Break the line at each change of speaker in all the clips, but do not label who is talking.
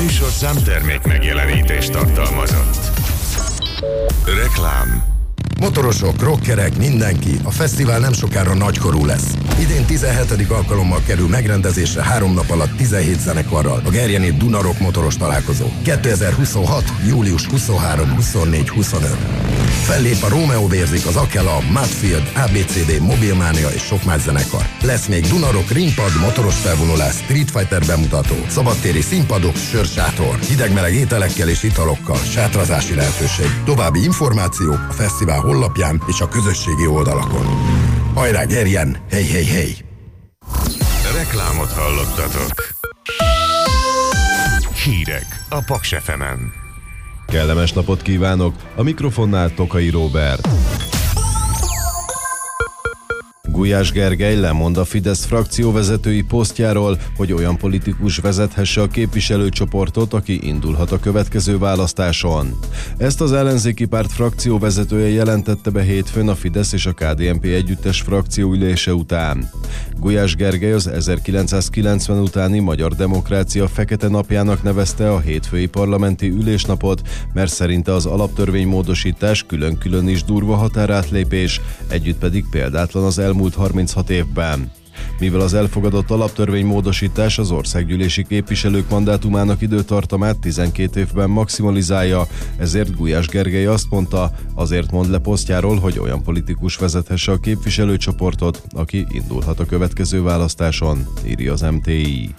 műsorszám termék megjelenítést tartalmazott. Reklám.
Motorosok, rockerek, mindenki, a fesztivál nem sokára nagykorú lesz. Idén 17. alkalommal kerül megrendezésre 3 nap alatt 17 zenekarral a Gerjeni Duna-Rock motoros találkozó. 2026. július 23, 24, 25. Fellép a Romeo Vérzik, az Akela, Mudfield, ABCD, Mobilmania és sok más zenekar. Lesz még Duna-Rock, ringpad, motoros felvonulás, Street Fighter bemutató, szabadtéri színpadok, sörsátor, hidegmeleg ételekkel és italokkal, sátrazási lehetőség. További információk a fesztivál honlapján és a közösségi oldalakon. Hajrá, Gerjen! Hey, hey, hey!
Reklámot hallottatok. Hírek a Paks FM-en.
Kellemes napot kívánok! A mikrofonnál Tokai Róbert. Gulyás Gergely lemond a Fidesz frakcióvezetői posztjáról, hogy olyan politikus vezethesse a képviselőcsoportot, aki indulhat a következő választáson. Ezt az ellenzéki párt frakcióvezetője jelentette be hétfőn a Fidesz és a KDNP együttes frakcióülése után. Gulyás Gergely az 1990 utáni Magyar Demokrácia fekete napjának nevezte a hétfői parlamenti ülésnapot, mert szerinte az alaptörvénymódosítás külön-külön is durva határátlépés, együtt pedig példátlan az elmúlt 36 évben. Mivel az elfogadott alaptörvénymódosítás az országgyűlési képviselők mandátumának időtartamát 12 évben maximalizálja, ezért Gulyás Gergely azt mondta, azért mond le posztjáról, hogy olyan politikus vezethesse a képviselőcsoportot, aki indulhat a következő választáson, írja az MTI.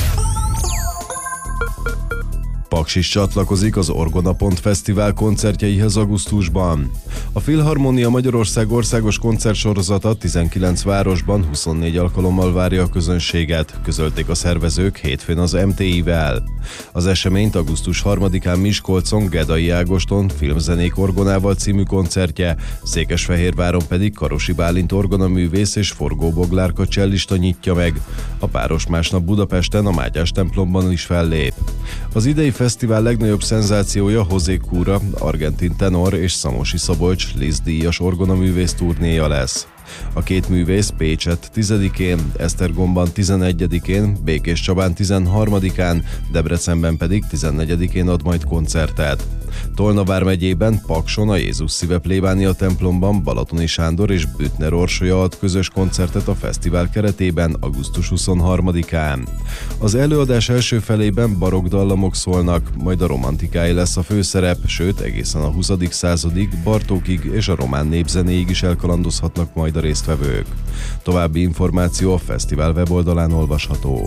Paks is csatlakozik az Orgona.pont Fesztivál koncertjeihez augusztusban. A Filharmonia Magyarország országos koncertsorozata 19 városban 24 alkalommal várja a közönséget, közölték a szervezők hétfőn az MTI-vel. Az eseményt augusztus 3-án Miskolcon Gedai Ágoston Filmzenék orgonával című koncertje, Székesfehérváron pedig Karosi Bálint orgonaművész és Forgó Boglárka csellista nyitja meg. A páros másnap Budapesten a Mátyás templomban is fellép. Az idei fesztivál legnagyobb szenzációja José Cura, argentin tenor és Szamosi Szabolcs Liszt díjas orgonaművész turnéja lesz. A két művész Pécset 10-én, Esztergomban 11-én, Békés Csabán 13-án, Debrecenben pedig 14-én ad majd koncertet. Tolna vármegyében Pakson a Jézus Szíve plébánia templomban Balatoni Sándor és Büttner Orsolya ad közös koncertet a fesztivál keretében augusztus 23-án. Az előadás első felében barokk dallamok szólnak, majd a romantikáé lesz a főszerep, sőt egészen a 20. századig Bartókig és a román népzenéig is elkalandozhatnak majd a résztvevők. További információ a fesztivál weboldalán olvasható.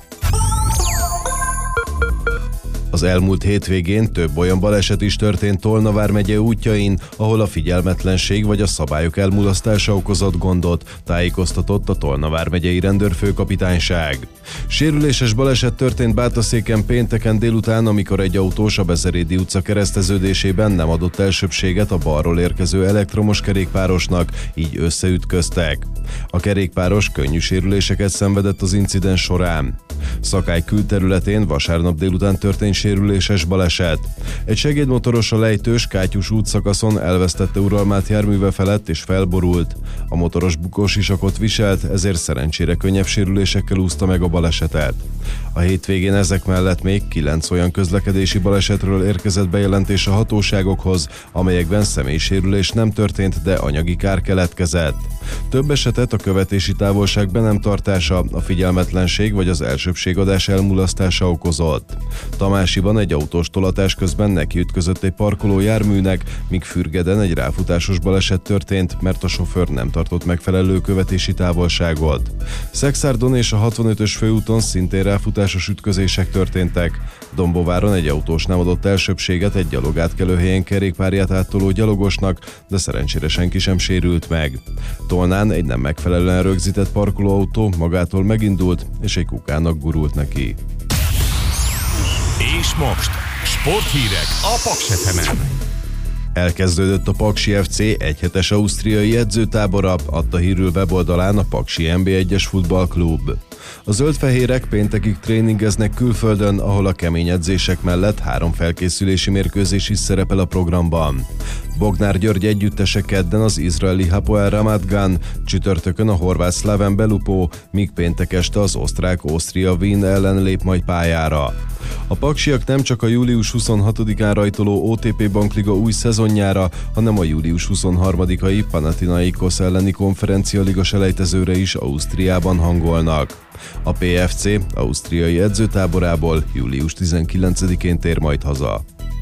Az elmúlt hétvégén több olyan baleset is történt Tolna vármegye útjain, ahol a figyelmetlenség vagy a szabályok elmulasztása okozott gondot, tájékoztatott a Tolna vármegyei rendőrfőkapitányság. Sérüléses baleset történt Bátaszéken pénteken délután, amikor egy autós a Bezerédi utca kereszteződésében nem adott elsőbbséget a balról érkező elektromos kerékpárosnak, így összeütköztek. A kerékpáros könnyű sérüléseket szenvedett az incidens során. Szakály külterületén vasárnap délután történt sérüléses baleset. Egy segédmotoros a Lejtős Kátyus útszakaszon elvesztette uralmát járműve felett és felborult. A motoros bukósisakot viselt, ezért szerencsére könnyebb sérülésekkel úszta meg a balesetet. A hétvégén ezek mellett még 9 olyan közlekedési balesetről érkezett bejelentés a hatóságokhoz, amelyekben személysérülés nem történt, de anyagi kár keletkezett. Több esetet a követési távolság be nem tartása, a figyelmetlenség vagy az elsőbbségadás elmulasztása okozott. Tamásiban egy autós tolatás közben nekiütközött egy parkoló járműnek, míg Fürgeden egy ráfutásos baleset történt, mert a sofőr nem tartott megfelelő követési távolságot. Szexárdon és a 65-ös főúton szintén ráfutásos ütközések történtek. Dombováron egy autós nem adott elsőbbséget egy gyalogátkelőhelyen kerékpárját áttoló gyalogosnak, de szerencsére senki sem sérült meg. Tolnán egy nem megfelelően rögzített parkolóautó magától megindult, és egy kukának gurult neki.
És most sporthírek a Paks FM-en.
Elkezdődött a Paksi FC egyhetes ausztriai edzőtábora, adta hírül weboldalán a Paksi NB1-es futballklub. A zöldfehérek péntekig tréningeznek külföldön, ahol a kemény edzések mellett 3 felkészülési mérkőzés is szerepel a programban. Bognár György együttese kedden az izraeli Hapoel Ramat Gan, csütörtökön a horvát Slaven Belupo, míg péntek este az osztrák Austria Wien ellen lép majd pályára. A paksiak nem csak a július 26-án rajtoló OTP Bankliga új szezonjára, hanem a július 23-ai Panathinaikos elleni konferencialiga selejtezőre is Ausztriában hangolnak. A PFC ausztriai edzőtáborából július 19-én tér majd haza.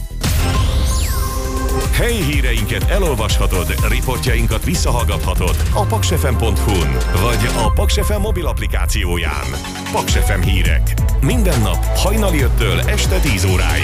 Helyi híreinket elolvashatod, riportjainkat visszahallgathatod a paksfm.hu-n vagy a Paks FM mobil applikációján. Paks FM hírek. Minden nap hajnali 5-től este 10 óráig.